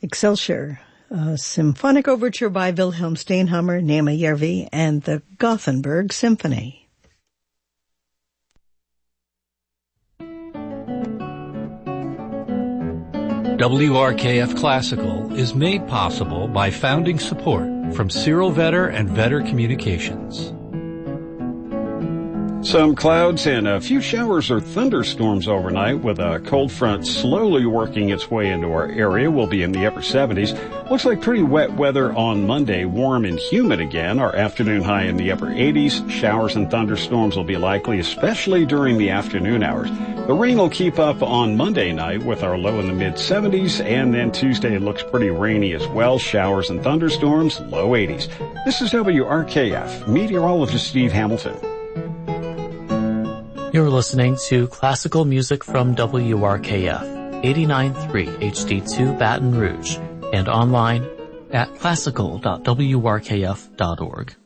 Excelsior, a symphonic overture by Wilhelm Steinhammer, Nema Järvi, and the Gothenburg Symphony. WRKF Classical is made possible by founding support from Cyril Vetter and Vetter Communications. Some clouds and a few showers or thunderstorms overnight with a cold front slowly working its way into our area. We'll be in the upper 70s. Looks like pretty wet weather on Monday, warm and humid again. Our afternoon high in the upper 80s. Showers and thunderstorms will be likely, especially during the afternoon hours. The rain will keep up on Monday night with our low in the mid-70s, and then Tuesday it looks pretty rainy as well. Showers and thunderstorms, low 80s. This is WRKF, meteorologist Steve Hamilton. You're listening to classical music from WRKF, 89.3 HD2 Baton Rouge, and online at classical.wrkf.org.